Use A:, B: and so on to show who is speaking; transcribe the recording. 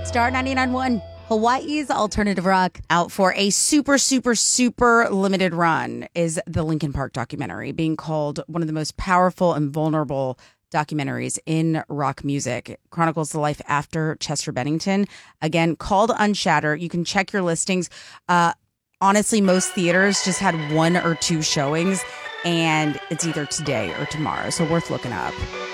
A: Star 99.1, Hawaii's alternative rock. Out for a super, super, super limited run is the Linkin Park documentary, being called one of the most powerful and vulnerable documentaries in rock music. It chronicles the life after Chester Bennington. Again, called Unshatter. You can check your listings. Honestly, most theaters just had 1 or 2 showings, and it's either today or tomorrow, so worth looking up.